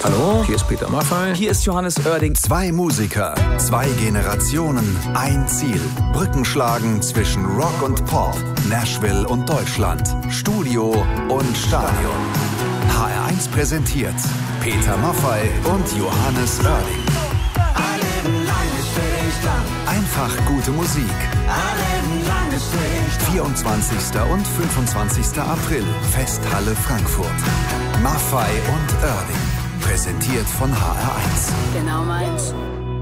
Hallo, hier ist Peter Maffay. Hier ist Johannes Oerding. Zwei Musiker, zwei Generationen, ein Ziel. Brücken schlagen zwischen Rock und Pop, Nashville und Deutschland, Studio und Stadion. HR1 präsentiert Peter Maffay und Johannes Oerding. Einfach gute Musik. 24. und 25. April, Festhalle Frankfurt. Maffay und Oerding. Präsentiert von HR1. Genau meins.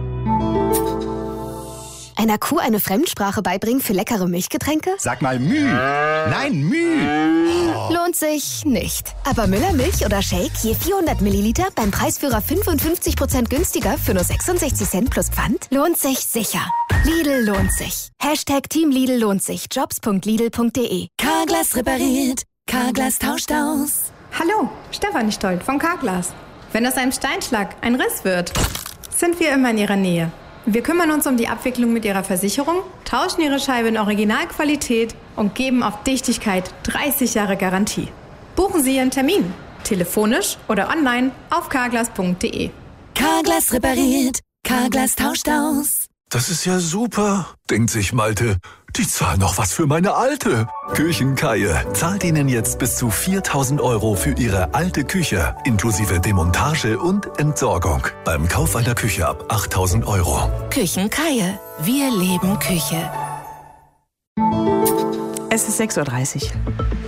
Einer Kuh eine Fremdsprache beibringen für leckere Milchgetränke? Sag mal Müh. Nein, Müh. Lohnt sich nicht. Aber Müllermilch oder Shake je 400 Milliliter beim Preisführer 55% günstiger für nur 66 Cent plus Pfand? Lohnt sich sicher. Lidl lohnt sich. Hashtag Team Lidl lohnt sich. Jobs.lidl.de. Carglass repariert. Carglass tauscht aus. Hallo, Stefanie Stolt von Carglass. Wenn aus einem Steinschlag ein Riss wird, sind wir immer in Ihrer Nähe. Wir kümmern uns um die Abwicklung mit Ihrer Versicherung, tauschen Ihre Scheibe in Originalqualität und geben auf Dichtigkeit 30 Jahre Garantie. Buchen Sie Ihren Termin, telefonisch oder online auf carglass.de. Carglass repariert. Carglass tauscht aus. Das ist ja super, denkt sich Malte. Die zahlen noch was für meine Alte. Küchenkaie zahlt Ihnen jetzt bis zu 4.000 € für Ihre alte Küche, inklusive Demontage und Entsorgung. Beim Kauf einer Küche ab 8.000 €. Küchenkaie. Wir leben Küche. Es ist 6:30 Uhr.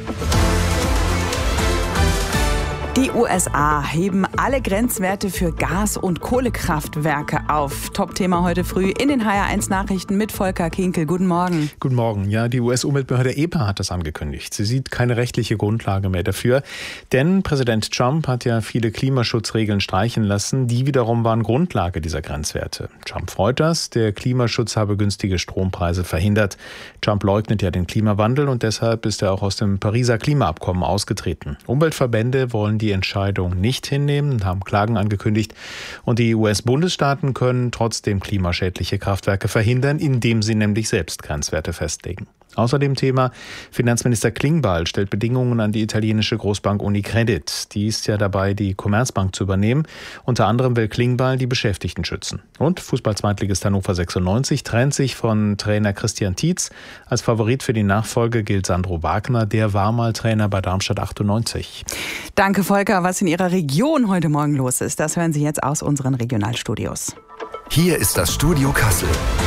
Die USA heben alle Grenzwerte für Gas- und Kohlekraftwerke auf. Top-Thema heute früh in den HR1-Nachrichten mit Volker Kinkel. Guten Morgen. Guten Morgen. Ja, die US-Umweltbehörde EPA hat das angekündigt. Sie sieht keine rechtliche Grundlage mehr dafür. Denn Präsident Trump hat ja viele Klimaschutzregeln streichen lassen. Die wiederum waren Grundlage dieser Grenzwerte. Trump freut das. Der Klimaschutz habe günstige Strompreise verhindert. Trump leugnet ja den Klimawandel und deshalb ist er auch aus dem Pariser Klimaabkommen ausgetreten. Umweltverbände wollen die Entscheidung nicht hinnehmen und haben Klagen angekündigt. Und die US-Bundesstaaten können trotzdem klimaschädliche Kraftwerke verhindern, indem sie nämlich selbst Grenzwerte festlegen. Außerdem Thema: Finanzminister Klingbeil stellt Bedingungen an die italienische Großbank Unicredit. Die ist ja dabei, die Commerzbank zu übernehmen. Unter anderem will Klingbeil die Beschäftigten schützen. Und Fußball-Zweitligist Hannover 96 trennt sich von Trainer Christian Tietz. Als Favorit für die Nachfolge gilt Sandro Wagner. Der war mal Trainer bei Darmstadt 98. Danke, Volker. Was in Ihrer Region heute Morgen los ist, das hören Sie jetzt aus unseren Regionalstudios. Hier ist das Studio Kassel.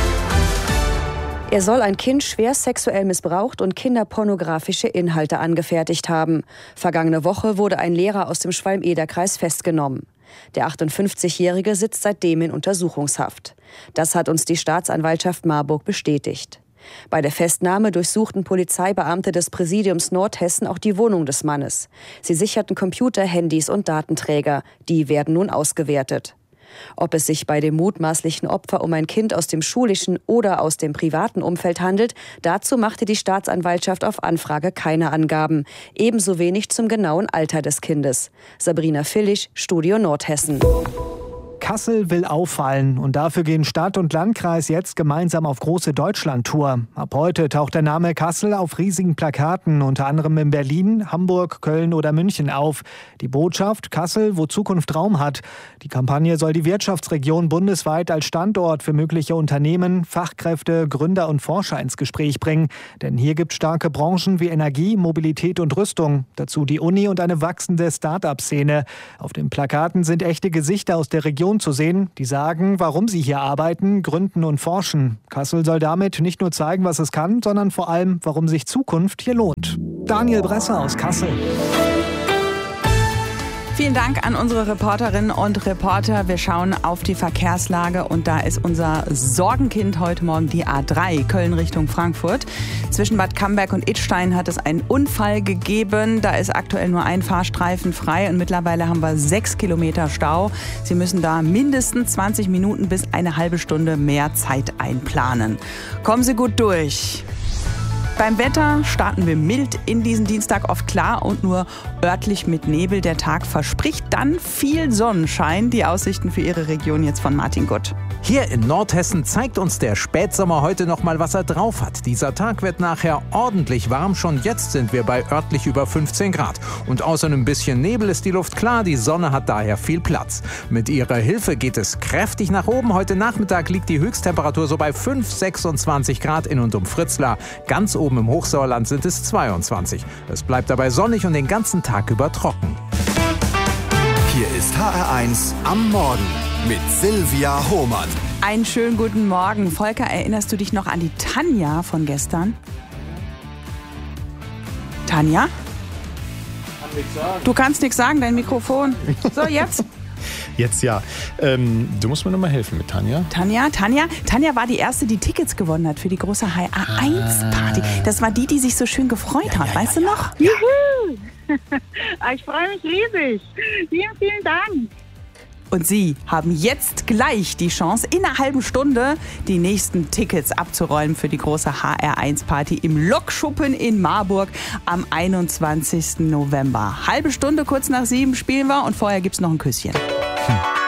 Er soll ein Kind schwer sexuell missbraucht und kinderpornografische Inhalte angefertigt haben. Vergangene Woche wurde ein Lehrer aus dem Schwalm-Eder-Kreis festgenommen. Der 58-Jährige sitzt seitdem in Untersuchungshaft. Das hat uns die Staatsanwaltschaft Marburg bestätigt. Bei der Festnahme durchsuchten Polizeibeamte des Präsidiums Nordhessen auch die Wohnung des Mannes. Sie sicherten Computer, Handys und Datenträger. Die werden nun ausgewertet. Ob es sich bei dem mutmaßlichen Opfer um ein Kind aus dem schulischen oder aus dem privaten Umfeld handelt, dazu machte die Staatsanwaltschaft auf Anfrage keine Angaben. Ebenso wenig zum genauen Alter des Kindes. Sabrina Villisch, Studio Nordhessen. Kassel will auffallen und dafür gehen Stadt und Landkreis jetzt gemeinsam auf große Deutschlandtour. Ab heute taucht der Name Kassel auf riesigen Plakaten, unter anderem in Berlin, Hamburg, Köln oder München auf. Die Botschaft: Kassel, wo Zukunft Raum hat. Die Kampagne soll die Wirtschaftsregion bundesweit als Standort für mögliche Unternehmen, Fachkräfte, Gründer und Forscher ins Gespräch bringen. Denn hier gibt es starke Branchen wie Energie, Mobilität und Rüstung. Dazu die Uni und eine wachsende Start-up-Szene. Auf den Plakaten sind echte Gesichter aus der Region zu sehen, die sagen, warum sie hier arbeiten, gründen und forschen. Kassel soll damit nicht nur zeigen, was es kann, sondern vor allem, warum sich Zukunft hier lohnt. Daniel Bresser aus Kassel. Vielen Dank an unsere Reporterinnen und Reporter. Wir schauen auf die Verkehrslage und da ist unser Sorgenkind heute Morgen die A3 Köln Richtung Frankfurt. Zwischen Bad Camberg und Idstein hat es einen Unfall gegeben. Da ist aktuell nur ein Fahrstreifen frei und mittlerweile haben wir 6 Kilometer Stau. Sie müssen da mindestens 20 Minuten bis eine halbe Stunde mehr Zeit einplanen. Kommen Sie gut durch. Beim Wetter starten wir mild in diesen Dienstag, oft klar und nur örtlich mit Nebel. Der Tag verspricht dann viel Sonnenschein. Die Aussichten für Ihre Region jetzt von Martin Gutt. Hier in Nordhessen zeigt uns der Spätsommer heute noch mal, was er drauf hat. Dieser Tag wird nachher ordentlich warm. Schon jetzt sind wir bei örtlich über 15 Grad. Und außer einem bisschen Nebel ist die Luft klar. Die Sonne hat daher viel Platz. Mit ihrer Hilfe geht es kräftig nach oben. Heute Nachmittag liegt die Höchsttemperatur so bei 26 Grad in und um Fritzlar. Ganz oben im Hochsauerland sind es 22. Es bleibt dabei sonnig und den ganzen Tag über trocken. Hier ist HR1 am Morgen mit Silvia Hohmann. Einen schönen guten Morgen. Volker, erinnerst du dich noch an die Tanja von gestern? Tanja? Du kannst nichts sagen, dein Mikrofon. So, jetzt? Jetzt ja. Du musst mir noch mal helfen mit Tanja. Tanja war die Erste, die Tickets gewonnen hat für die große HR1-Party. Das war die sich so schön gefreut hat, weißt du noch? Juhu! Ich freue mich riesig. Vielen, vielen Dank. Und Sie haben jetzt gleich die Chance, in einer halben Stunde die nächsten Tickets abzuräumen für die große HR1-Party im Lokschuppen in Marburg am 21. November. Halbe Stunde, kurz nach 7 spielen wir und vorher gibt's noch ein Küsschen.